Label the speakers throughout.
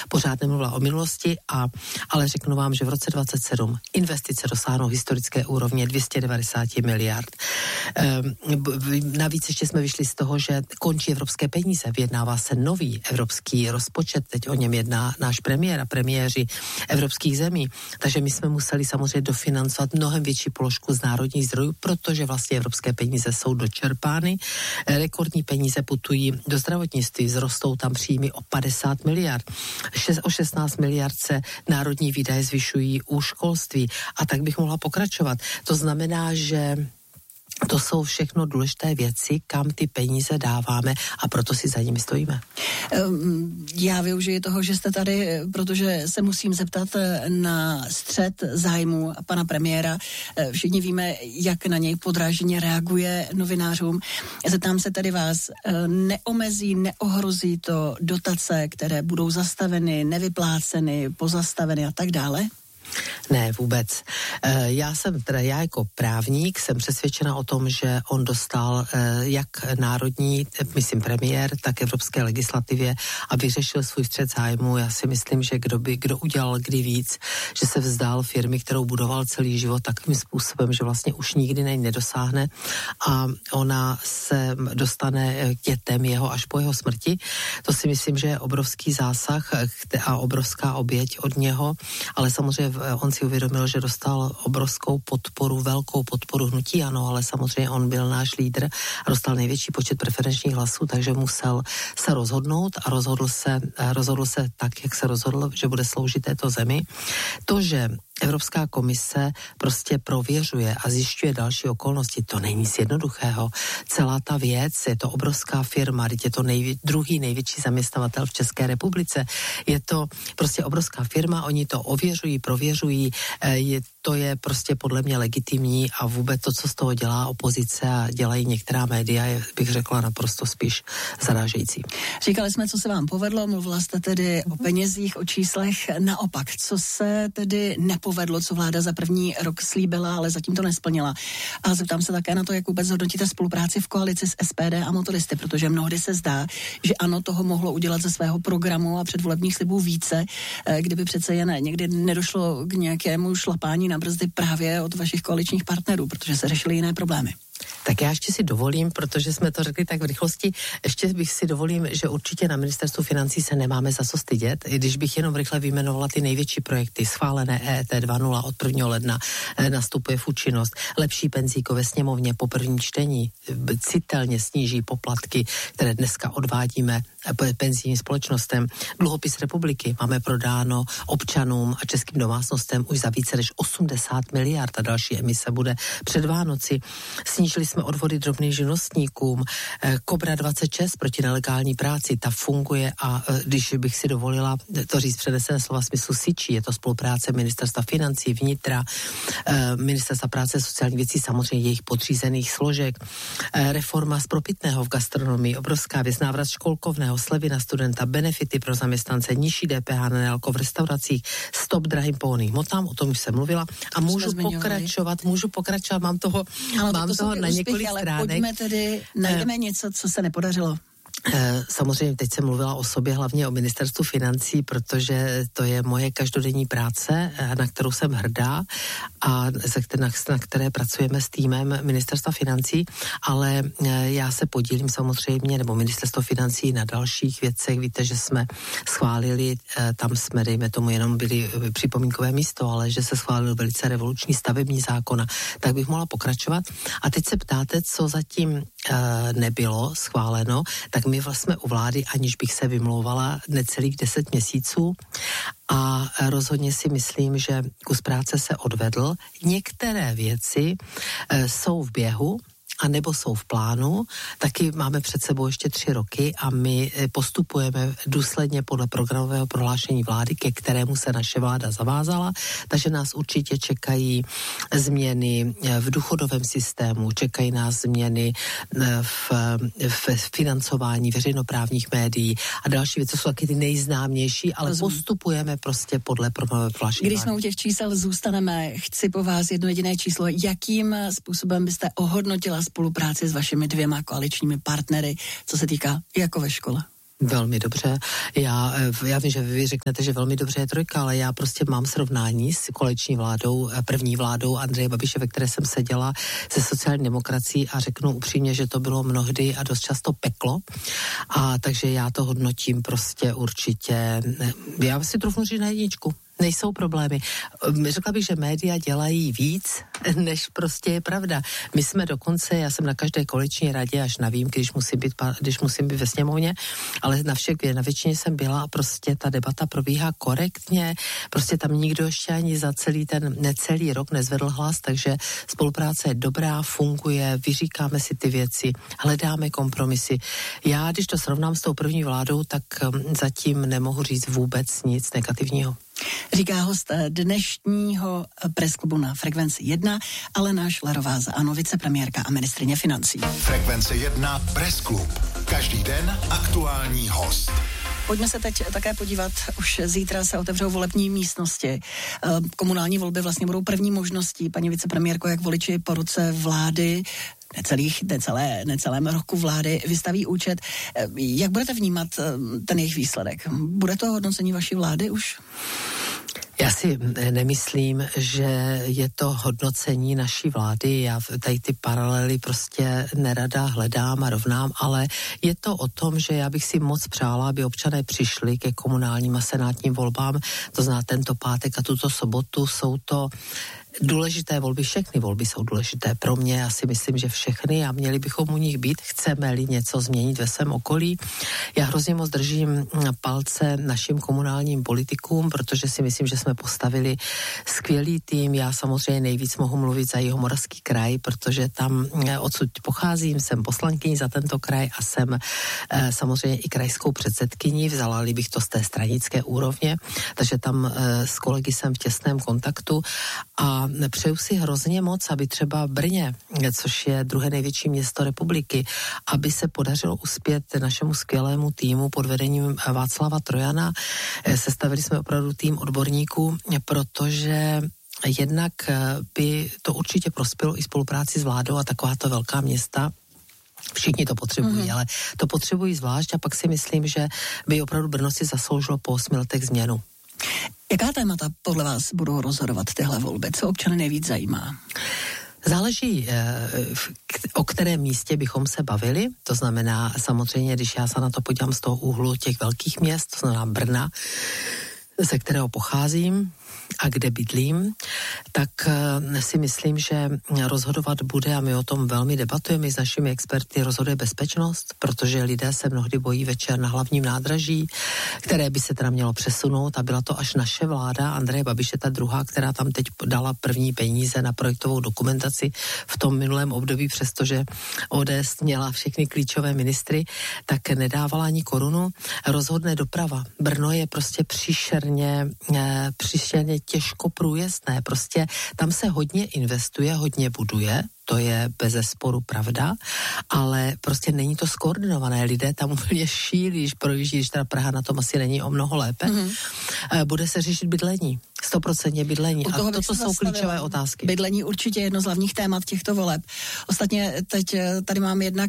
Speaker 1: pořád nemluvila o minulosti, ale řeknu vám, že v roce 2027 investice dosáhnou historické úrovně 290 miliard. Navíc ještě jsme vyšli z toho, že končí evropské peníze, vyjednává se nový evropský rozpočet, teď o něm jedná náš premiér a premiéři evropských zemí, takže my jsme museli samozřejmě dofinancovat mnohem větší položku z národních zdrojů, protože vlastně evropské peníze jsou dočerpány. Rekordní peníze putují do zdravotnictví, vzrostou tam příjmy o 50 miliard. O 16 miliard se národní výdaje zvyšují u školství a tak bych mohla pokračovat. To znamená, že to jsou všechno důležité věci, kam ty peníze dáváme a proto si za nimi stojíme.
Speaker 2: Já využiji toho, že jste tady, protože se musím zeptat na střet zájmu pana premiéra. Všichni víme, jak na něj podrážděně reaguje novinářům. Zeptám se tedy vás, neomezí, neohrozí to dotace, které budou zastaveny, nevypláceny, pozastaveny a tak dále?
Speaker 1: Ne, vůbec. Já jako právník jsem přesvědčena o tom, že on dostal jak národní, myslím premiér, tak evropské legislativě a vyřešil svůj střet zájmu. Já si myslím, že kdo udělal kdy víc, že se vzdal firmy, kterou budoval celý život takovým způsobem, že vlastně už nikdy nedosáhne a ona se dostane k dětem jeho až po jeho smrti. To si myslím, že je obrovský zásah a obrovská oběť od něho, ale samozřejmě on si uvědomil, že dostal obrovskou podporu, velkou podporu hnutí ANO, ale samozřejmě on byl náš lídr a dostal největší počet preferenčních hlasů, takže musel se rozhodnout a rozhodl se tak, jak se rozhodl, že bude sloužit této zemi. To, že Evropská komise prostě prověřuje a zjišťuje další okolnosti, to není nic jednoduchého. Celá ta věc, je to obrovská firma, je to druhý největší zaměstnavatel v České republice. Je to prostě obrovská firma, oni to ověřují, prověřují, to je prostě podle mě legitimní a vůbec to, co z toho dělá opozice a dělají některá média, je, bych řekla, naprosto spíš zarážející.
Speaker 2: Říkali jsme, co se vám povedlo, mluvila jste tedy o penězích, o číslech. Naopak, co se tedy nepovedlo, co vláda za první rok slíbila, ale zatím to nesplnila. A zeptám se také na to, jak vůbec hodnotíte spolupráci v koalici s SPD a motoristy, protože mnohdy se zdá, že ANO toho mohlo udělat ze svého programu a předvolebních slibů více, kdyby přece jen někdy nedošlo k nějakému šlapání na brzdy právě od vašich koaličních partnerů, protože se řešily jiné problémy.
Speaker 1: Tak já ještě si dovolím, protože jsme to řekli tak v rychlosti, ještě bych si dovolím, že určitě na ministerstvu financí se nemáme za co stydět, i když bych jenom rychle vyjmenovala ty největší projekty, schválené EET 2.0 od 1. ledna nastupuje v účinnost, lepší penzíko ve sněmovně po prvním čtení, citelně sníží poplatky, které dneska odvádíme penzijním společnostem. Dluhopis republiky máme prodáno občanům a českým domácnostem už za více než 80 miliard a další emise bude před Vánoci. Snížili jsme odvody drobným živnostníkům, Kobra 26 proti nelegální práci, ta funguje a když bych si dovolila to říct přenesené slova smyslu syčí, je to spolupráce ministerstva financí, vnitra, ministerstva práce a sociálních věcí, samozřejmě jejich podřízených složek, reforma spropitného v gastronomii, obrovská věc, návrat školkovného, slevy na studenta, benefity pro zaměstnance, nižší DPH na nealko v restauracích, stop drahým pohonným hmotám, o tom už jsem mluvila a můžu pokračovat, mám toho na několik stránek.
Speaker 2: Pojďme tedy, najdeme něco, co se nepodařilo.
Speaker 1: Samozřejmě teď jsem mluvila o sobě, hlavně o ministerstvu financí, protože to je moje každodenní práce, na kterou jsem hrdá a na které pracujeme s týmem ministerstva financí, ale já se podílím samozřejmě, nebo ministerstvo financí na dalších věcech. Víte, že jsme schválili, tam jsme, dejme tomu, jenom byli připomínkové místo, ale že se schválil velice revoluční stavební zákon, tak bych mohla pokračovat. A teď se ptáte, co zatím nebylo schváleno, tak my vlastně u vlády, aniž bych se vymlouvala, necelých 10 měsíců a rozhodně si myslím, že kus práce se odvedl. Některé věci jsou v běhu, a nebo jsou v plánu, taky máme před sebou ještě 3 roky a my postupujeme důsledně podle programového prohlášení vlády, ke kterému se naše vláda zavázala, takže nás určitě čekají změny v důchodovém systému, čekají nás změny v financování veřejnoprávních médií a další věci, jsou taky ty nejznámější, ale postupujeme prostě podle programového prohlášení.
Speaker 2: Když jsme u těch čísel zůstaneme, chci po vás jedno jediné číslo, jakým způsobem byste ohodnotila spolupráci s vašimi 2 koaličními partnery, co se týká jako ve škole?
Speaker 1: Velmi dobře. Já vím, že vy řeknete, že velmi dobře je trojka, ale já prostě mám srovnání s koaliční vládou, první vládou Andreje Babiše, ve které jsem seděla se sociální demokracií a řeknu upřímně, že to bylo mnohdy a dost často peklo. A takže já to hodnotím prostě určitě. Já si trufnu říct na jedničku. Nejsou problémy. Řekla bych, že média dělají víc, než prostě je pravda. My jsme dokonce, já jsem na každé koaliční radě, až na výjimky, když musím být ve sněmovně, ale na většině jsem byla a prostě ta debata probíhá korektně, prostě tam nikdo ještě ani za necelý rok nezvedl hlas, takže spolupráce je dobrá, funguje, vyříkáme si ty věci, hledáme kompromisy. Já, když to srovnám s tou první vládou, tak zatím nemohu říct vůbec nic negativního.
Speaker 2: Říká host dnešního presklubu na Frekvenci 1, Alena Schillerová za ANO, vicepremiérka a ministryně financí.
Speaker 3: Frekvence 1 Pressklub. Každý den aktuální host.
Speaker 2: Pojďme se teď také podívat, už zítra se otevřou volební místnosti. Komunální volby vlastně budou první možností, paní vicepremiérko, jak voliči po roce vlády necelém roku vlády vystaví účet. Jak budete vnímat ten jejich výsledek? Bude to hodnocení vaší vlády už?
Speaker 1: Já si nemyslím, že je to hodnocení naší vlády. Já tady ty paralely prostě nerada hledám a rovnám, ale je to o tom, že já bych si moc přála, aby občané přišli ke komunálním a senátním volbám. To znamená tento pátek a tuto sobotu. Jsou to důležité volby, všechny volby jsou důležité pro mě, já si myslím, že všechny a měli bychom u nich být, chceme-li něco změnit ve svém okolí. Já hrozně moc držím palce našim komunálním politikům, protože si myslím, že jsme postavili skvělý tým. Já samozřejmě nejvíc mohu mluvit za Jihomoravský kraj, protože tam odsud pocházím, jsem poslankyní za tento kraj a jsem samozřejmě i krajskou předsedkyní, vzala-li bych to z té stranické úrovně, takže tam s kolegy jsem v těsném kontaktu a přeju si hrozně moc, aby třeba v Brně, což je druhé největší město republiky, aby se podařilo uspět našemu skvělému týmu pod vedením Václava Trojana. Sestavili jsme opravdu tým odborníků, protože jednak by to určitě prospělo i spolupráci s vládou a takováto velká města. Všichni to potřebují, ale to potřebují zvlášť a pak si myslím, že by opravdu Brno si zasloužilo po 8 letech změnu.
Speaker 2: Jaká témata podle vás budou rozhodovat tyhle volby? Co občany nejvíc zajímá?
Speaker 1: Záleží, o kterém místě bychom se bavili. To znamená samozřejmě, když já se na to podívám z toho úhlu těch velkých měst, to znamená Brna, ze kterého pocházím a kde bydlím, tak si myslím, že rozhodovat bude, a my o tom velmi debatujeme s našimi experty, rozhoduje bezpečnost, protože lidé se mnohdy bojí večer na hlavním nádraží, které by se teda mělo přesunout a byla to až naše vláda, Andreje Babiše, ta druhá, která tam teď dala první peníze na projektovou dokumentaci v tom minulém období, přestože ODS měla všechny klíčové ministry, tak nedávala ani korunu. Rozhodne doprava. Brno je prostě příšerně těžko průjezdné. Prostě tam se hodně investuje, hodně buduje, to je bezesporu pravda, ale prostě není to skoordinované. Lidé tam úplně šílí, když projíždí, když teda Praha na tom asi není o mnoho lépe. Bude se řešit bydlení. 100% bydlení. A toto jsou klíčové otázky.
Speaker 2: Bydlení určitě jedno z hlavních témat těchto voleb. Ostatně teď tady mám jednak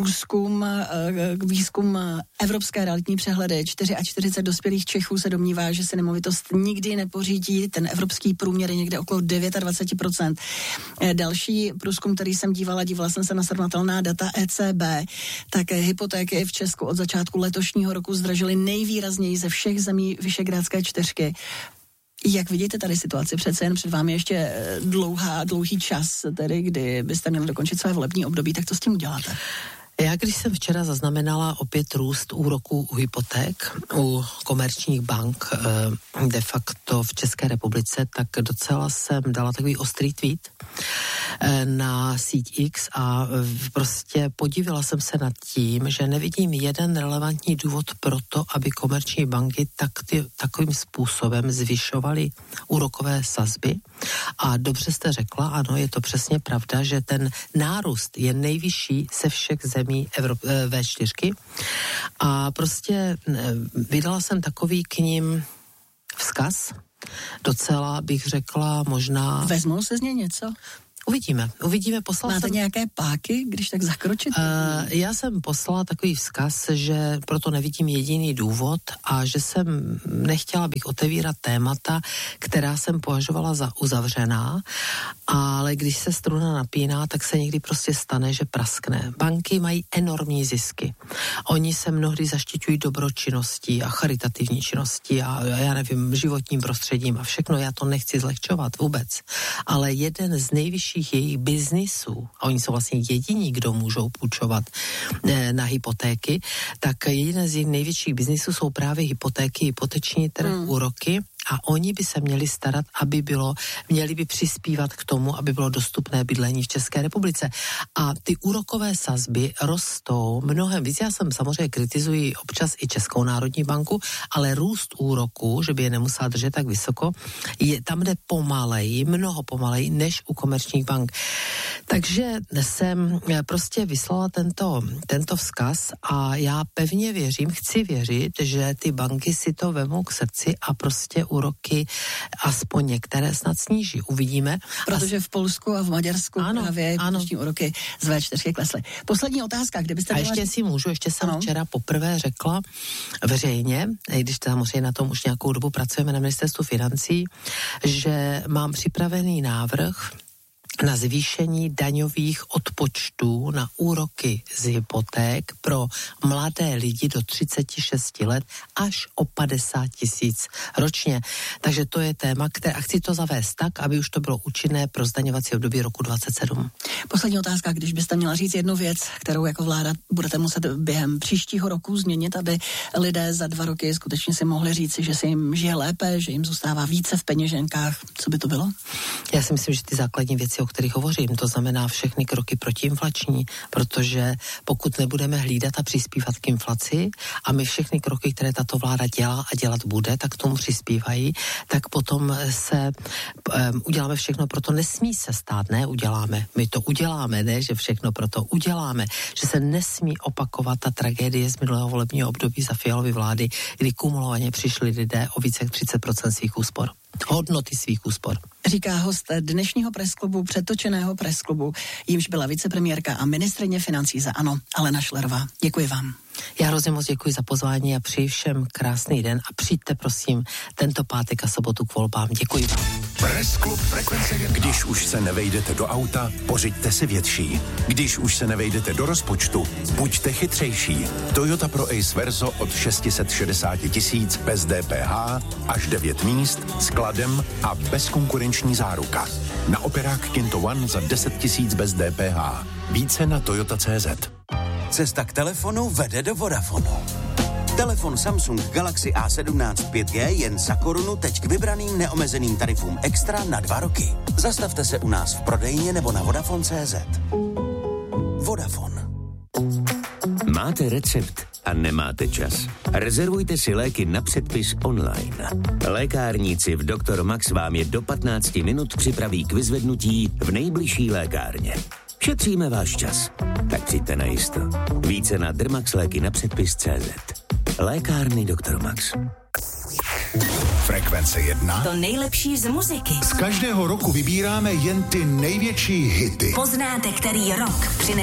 Speaker 2: výzkum Evropské realitní přehledy. 44 dospělých Čechů se domnívá, že si nemovitost nikdy nepořídí. Ten evropský průměr je někde okolo 29%. Další průzkum, který jsem dívala jsem se na srovnatelná data ECB, tak hypotéky v Česku od začátku letošního roku zdražily nejvýrazněji ze všech zemí Visegrádské čtyřky. Jak vidíte tady situaci? Přece jen před vámi ještě dlouhý čas, tedy kdy byste měli dokončit své volební období, tak co s tím uděláte?
Speaker 1: Já, když jsem včera zaznamenala opět růst úroků u hypoték, u komerčních bank de facto v České republice, tak docela jsem dala takový ostrý tweet na síť X a prostě podívila jsem se nad tím, že nevidím jeden relevantní důvod pro to, aby komerční banky takovým způsobem zvyšovaly úrokové sazby. A dobře jste řekla, ano, je to přesně pravda, že ten nárůst je nejvyšší ze všech zemí V4. A prostě vydala jsem takový k nim vzkaz, docela bych řekla možná...
Speaker 2: Vezmou se z něj něco?
Speaker 1: Uvidíme.
Speaker 2: Máte nějaké páky, když tak zakročit?
Speaker 1: Já jsem poslala takový vzkaz, že proto nevidím jediný důvod a že jsem nechtěla bych otevírat témata, která jsem považovala za uzavřená, ale když se struna napíná, tak se někdy prostě stane, že praskne. Banky mají enormní zisky. Oni se mnohdy zaštiťují dobročinností a charitativní činností a já nevím, životním prostředím a všechno. Já to nechci zlehčovat vůbec. Ale jeden z nejvyšších jejich biznisů, a oni jsou vlastně jediní, kdo můžou půjčovat na hypotéky, tak jeden z jejich největších biznisů jsou právě hypotéky, hypoteční trh, úroky. A oni by se měli starat, měli by přispívat k tomu, aby bylo dostupné bydlení v České republice. A ty úrokové sazby rostou mnohem víc. Já jsem samozřejmě kritizuji občas i Českou národní banku, ale růst úroků, že by je nemusela držet tak vysoko, tam jde mnoho pomaleji, než u komerčních bank. Takže jsem prostě vyslala tento vzkaz a já pevně chci věřit, že ty banky si to vemou k srdci a prostě úroky aspoň některé snad sníží. Uvidíme.
Speaker 2: Protože v Polsku a v Maďarsku právě úroky z V4 klesly. Poslední otázka, kdybyste...
Speaker 1: A ještě jsem včera poprvé řekla veřejně, když samozřejmě na tom už nějakou dobu pracujeme na ministerstvu financí, že mám připravený návrh na zvýšení daňových odpočtů na úroky z hypoték pro mladé lidi do 36 let až o 50 000 ročně. Takže to je téma, a chci to zavést tak, aby už to bylo účinné pro zdaňovací období roku 2027.
Speaker 2: Poslední otázka, když byste měla říct jednu věc, kterou jako vláda budete muset během příštího roku změnit, aby lidé za 2 roky skutečně si mohli říct, že se jim žije lépe, že jim zůstává více v peněženkách. Co by to bylo?
Speaker 1: Já si myslím, že ty základní věci, o kterých hovořím, to znamená všechny kroky protiinflační, protože pokud nebudeme hlídat a přispívat k inflaci a my všechny kroky, které tato vláda dělá a dělat bude, tak k tomu přispívají, tak potom uděláme všechno, proto nesmí se stát, my to uděláme, ne, že všechno proto uděláme, že se nesmí opakovat ta tragédie z minulého volebního období za Fialovy vlády, kdy kumulovaně přišli lidé o více jak 30% svých úspor. Hodnoty svých úspor.
Speaker 2: Říká host dnešního pressklubu, přetočeného pressklubu, jímž byla vicepremiérka a ministryně financí za ANO Alena Schillerová. Děkuji vám.
Speaker 1: Já hrozně moc děkuji za pozvání a přeji všem krásný den a přijďte prosím tento pátek a sobotu k volbám. Děkuji vám.
Speaker 3: Pressklub Frekvence 1.
Speaker 4: Když už se nevejdete do auta, pořiďte si větší. Když už se nevejdete do rozpočtu, buďte chytřejší. Toyota Pro Ace Verso od 660 000 bez DPH, až 9 míst, skladem a bezkonkurenční záruka. Na Operák Kinto One za 10 000 bez DPH. Více na Toyota.cz.
Speaker 5: Cesta k telefonu vede do Vodafonu. Telefon Samsung Galaxy A17 5G jen za korunu teď k vybraným neomezeným tarifům extra na 2 roky. Zastavte se u nás v prodejně nebo na Vodafone.cz. Vodafone.
Speaker 6: Máte recept a nemáte čas. Rezervujte si léky na předpis online. Lékárníci v Dr. Max vám je do 15 minut připraví k vyzvednutí v nejbližší lékárně. Šetříme váš čas. Tak přijďte na jisto. Více na Drmax léky na předpis.cz. Lékárny Dr. Max.
Speaker 3: Frekvence 1.
Speaker 7: To nejlepší z muziky.
Speaker 3: Z každého roku vybíráme jen ty největší hity.
Speaker 7: Poznáte, který rok přinese